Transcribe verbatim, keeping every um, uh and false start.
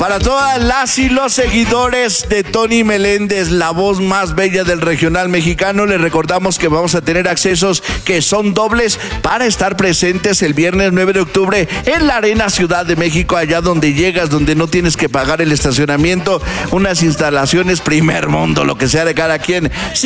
Para todas las y los seguidores de Tony Meléndez, la voz más bella del regional mexicano, les recordamos que vamos a tener accesos que son dobles para estar presentes el viernes nueve de octubre en la Arena Ciudad de México, allá donde llegas, donde no tienes que pagar el estacionamiento, unas instalaciones primer mundo, lo que sea de cada quien.